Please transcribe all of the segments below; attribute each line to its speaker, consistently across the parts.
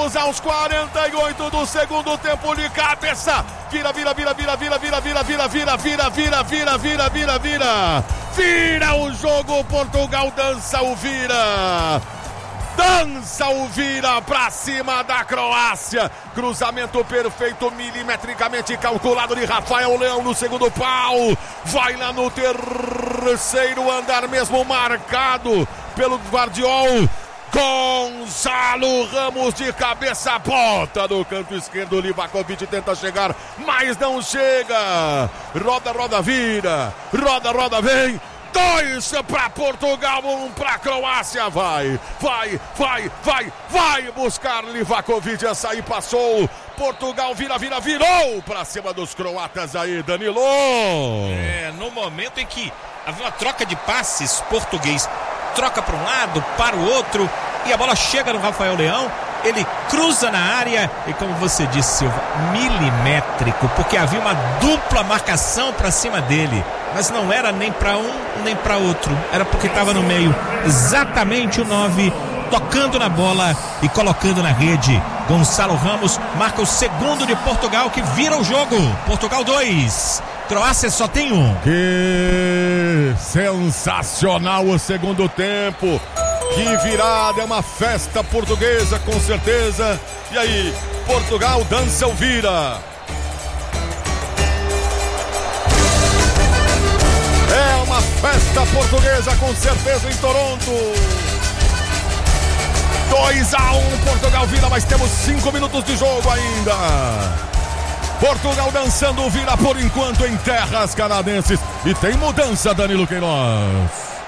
Speaker 1: Vamos aos 48 do segundo tempo de cabeça. Vira o jogo. Portugal dança o vira. Dança o vira pra cima da Croácia. Cruzamento perfeito, milimetricamente calculado de Rafael Leão no segundo pau. Vai lá no terceiro andar mesmo, marcado pelo Guardiol. Gonçalo Ramos de cabeça, bota no canto esquerdo. Livakovic tenta chegar, mas não chega. Roda, vira. Roda, vem. 2 para Portugal, 1 para Croácia. Vai buscar Livakovic. Essa aí passou. Portugal virou para cima dos croatas aí, Danilo.
Speaker 2: No momento em que havia uma troca de passes, português troca para um lado, para o outro, e a bola chega no Rafael Leão. Ele cruza na área e, como você disse, Silva, milimétrico, porque havia uma dupla marcação para cima dele, mas não era nem para um nem para outro, era porque estava no meio. Exatamente o 9 tocando na bola e colocando na rede. Gonçalo Ramos marca o segundo de Portugal, que vira o jogo. Portugal 2, Croácia só tem 1.
Speaker 1: Que sensacional o segundo tempo. Que virada, é uma festa portuguesa, com certeza. E aí, Portugal dança o vira. É uma festa portuguesa, com certeza, em Toronto. 2-1, Portugal vira, mas temos 5 minutos de jogo ainda. Portugal dançando o vira por enquanto em terras canadenses. E tem mudança, Danilo Queiroz.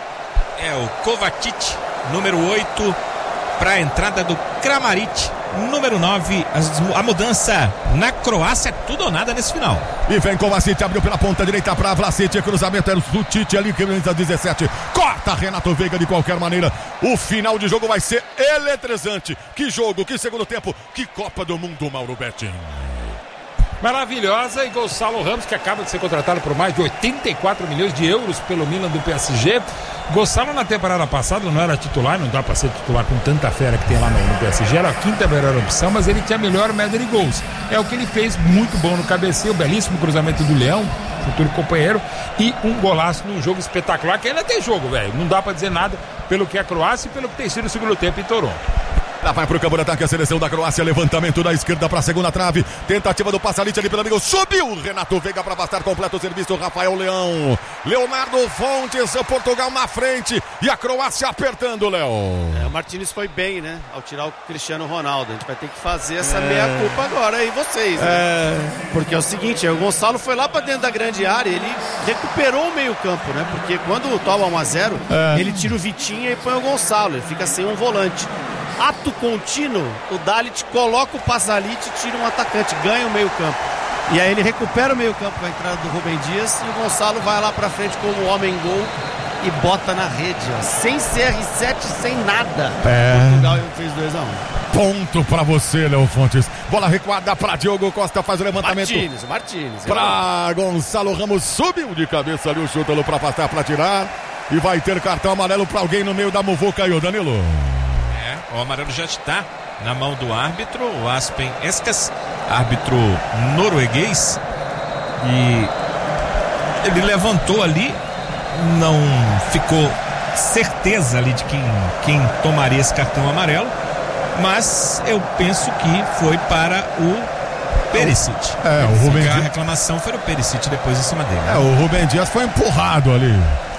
Speaker 2: É o Kovacic, número 8, para a entrada do Kramaric, número 9. A mudança na Croácia é tudo ou nada nesse final.
Speaker 1: E vem Kovacic, abriu pela ponta direita para Vlasic, cruzamento era o Tite ali, que a 17, corta Renato Veiga de qualquer maneira. O final de jogo vai ser eletrizante. Que jogo, que segundo tempo, que Copa do Mundo, Mauro Betting.
Speaker 3: Maravilhosa. E Gonçalo Ramos, que acaba de ser contratado por mais de 84 milhões de euros pelo Milan do PSG. Gonçalo na temporada passada não era titular, não dá para ser titular com tanta fera que tem lá no PSG, era a quinta melhor opção, mas ele tinha a melhor média de gols. É o que ele fez, muito bom no cabeceio, belíssimo cruzamento do Leão, futuro companheiro, e um golaço num jogo espetacular, que ainda tem jogo, velho. Não dá para dizer nada pelo que é a Croácia e pelo que tem sido o segundo tempo em Toronto.
Speaker 1: Lá vai pro campo de ataque a seleção da Croácia, levantamento da esquerda para a segunda trave, tentativa do Pasalic ali pelo amigo, subiu Renato Veiga para bastar completo o serviço, Rafael Leão, Leonardo Fontes, Portugal na frente e a Croácia apertando, Léo.
Speaker 4: O Martínez foi bem, né, ao tirar o Cristiano Ronaldo. A gente vai ter que fazer essa meia-culpa agora aí, vocês, né? Porque é o seguinte, o Gonçalo foi lá para dentro da grande área, ele recuperou o meio campo, né, porque quando toma 1-0, ele tira o Vitinha e põe o Gonçalo, ele fica sem um volante. Ato contínuo, o Dalit coloca o Pasalic e tira um atacante, ganha o meio campo. E aí ele recupera o meio campo com a entrada do Rubem Dias e o Gonçalo vai lá pra frente como homem-gol e bota na rede, ó. Sem CR7, sem nada. Portugal fez 2-1.
Speaker 1: Ponto pra você, Léo Fontes. Bola recuada pra Diogo Costa, faz o levantamento.
Speaker 4: Martínez.
Speaker 1: Pra Gonçalo Ramos, subiu de cabeça ali o chutalo pra afastar, pra tirar. E vai ter cartão amarelo pra alguém no meio da muvuca aí, o Danilo.
Speaker 2: O amarelo já está na mão do árbitro, o Aspen Eskas, árbitro norueguês, e ele levantou ali, não ficou certeza ali de quem tomaria esse cartão amarelo, mas eu penso que foi para o Perisic.
Speaker 1: O Rubem Dias.
Speaker 2: A reclamação foi o Perisic depois em cima dele.
Speaker 1: O Rubem Dias foi empurrado ali.